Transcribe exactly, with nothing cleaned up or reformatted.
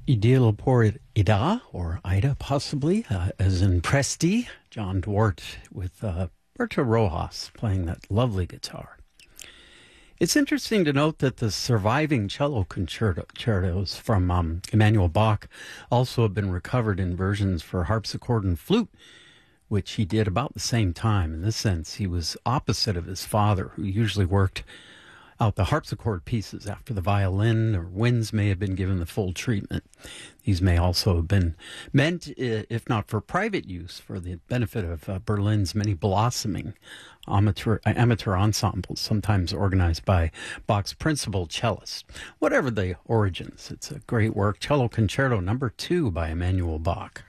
Ideal por Ida, or Ida possibly, uh, as in Presti, John Duarte with uh, Berto Rojas playing that lovely guitar. It's interesting to note that the surviving cello concerto, concertos from um, Emanuel Bach also have been recovered in versions for harpsichord and flute, which he did about the same time. In this sense, he was opposite of his father, who usually worked out the harpsichord pieces after the violin or winds may have been given the full treatment. These may also have been meant, if not for private use, for the benefit of uh, Berlin's many blossoming amateur, amateur ensembles, sometimes organized by Bach's principal cellist. Whatever the origins, it's a great work. Cello Concerto number two by Emanuel Bach.